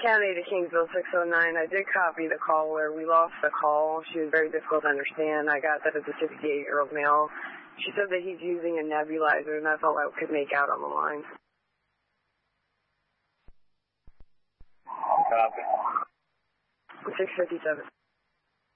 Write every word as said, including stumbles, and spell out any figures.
County to Kingsville six oh nine. I did copy the caller. We lost the call. She was very difficult to understand. I got that it's a sixty-eight-year-old male. She said that he's using a nebulizer, and that's all I could make out on the line. Copy. six fifty-seven.